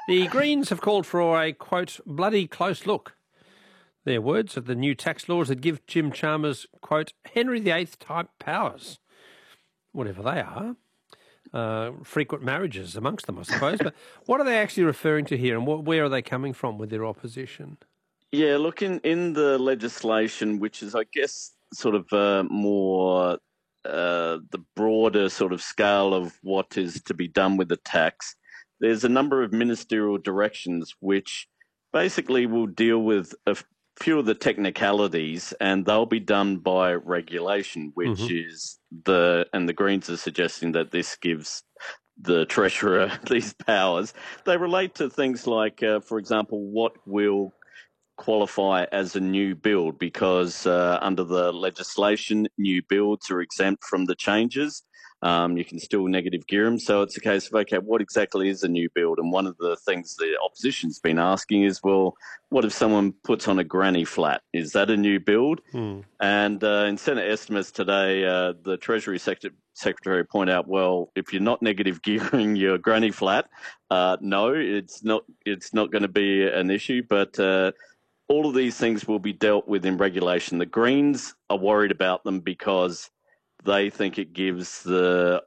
The Greens have called for a, quote, bloody close look. Their words at the new tax laws that give Jim Chalmers, quote, Henry VIII type powers. Whatever they are. Frequent marriages amongst them, I suppose. But what are they actually referring to here, and where are they coming from with their opposition? Yeah, look, in the legislation, which is, I guess, sort of more the broader sort of scale of what is to be done with the tax, there's a number of ministerial directions which basically will deal with a few of the technicalities, and they'll be done by regulation, which is and the Greens are suggesting that this gives the Treasurer these powers. They relate to things like, for example, what will qualify as a new build, because under the legislation, new builds are exempt from the changes. You can still negative gear them. So it's a case of, okay, what exactly is a new build? And one of the things the opposition's been asking is, well, what if someone puts on a granny flat? Is that a new build? And in Senate estimates today, the Treasury Secretary pointed out, well, if you're not negative gearing your granny flat, no, it's not going to be an issue. But all of these things will be dealt with in regulation. The Greens are worried about them because they think it gives the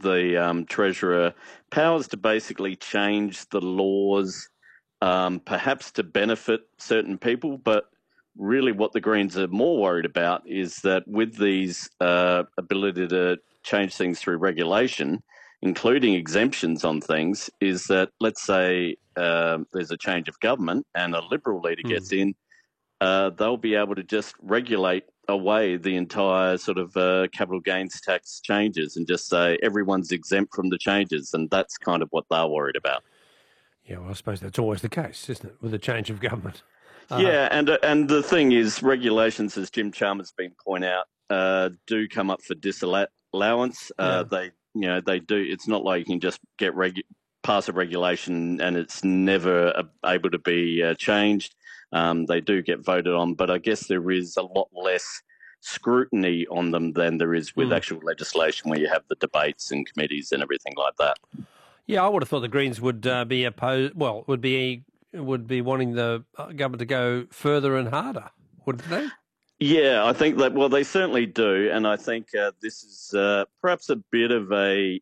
Treasurer powers to basically change the laws, perhaps to benefit certain people. But really what the Greens are more worried about is that with these ability to change things through regulation, including exemptions on things, is that, let's say there's a change of government and a Liberal leader gets in, they'll be able to just regulate away the entire sort of capital gains tax changes and just say everyone's exempt from the changes, and that's kind of what they're worried about. Yeah, well, I suppose that's always the case, isn't it, with a change of government? Yeah, and the thing is, regulations, as Jim Chalmers has been pointing out, do come up for disallowance. They do. It's not like you can just get pass a regulation and it's never able to be changed. They do get voted on, but I guess there is a lot less scrutiny on them than there is with actual legislation, where you have the debates and committees and everything like that. Yeah, I would have thought the Greens would be opposed. Well, would be wanting the government to go further and harder, wouldn't they? Yeah, I think that. Well, they certainly do, and I think this is perhaps a bit of a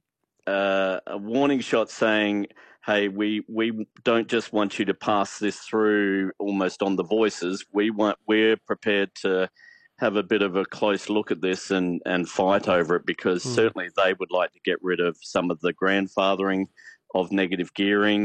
warning shot, saying, hey, we don't just want you to pass this through almost on the voices. We're prepared to have a bit of a close look at this and fight over it, because certainly they would like to get rid of some of the grandfathering of negative gearing.